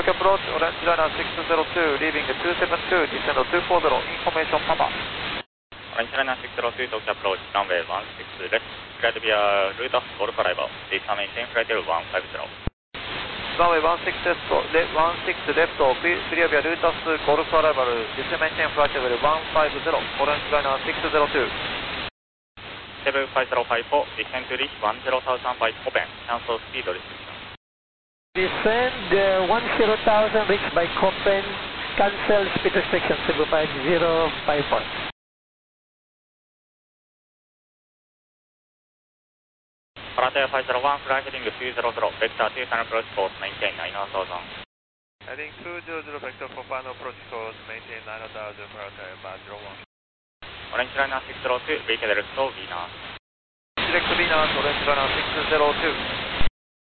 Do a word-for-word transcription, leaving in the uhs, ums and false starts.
Tokyo approach, Orange Liner six zero two, leaving two seven two, descend two four zero, information Papa. Orange Liner six zero two, Tokyo approach, runway one six left, flight via route of Golf arrival, please maintain flight level one five zero. Runway one six left, one six left, clear via route of Golf arrival, please maintain flight level one five zero, Orange Liner six zero two. seven five zero five four, descend to reach one zero thousand five open, cancel speed restriction. Descend uh, one zero thousand, reached by Copen, cancel speed restriction, Cebu five zero five four. Frontier five zero one, fly heading two zero zero, vector two final approach course, maintain nine thousand. Heading two zero zero, vector for final approach course, maintain nine thousand, Frontier five zero one. Orange Liner six zero two, vehicle direct to Venus. Direct to Venus, Orange Liner six zero two.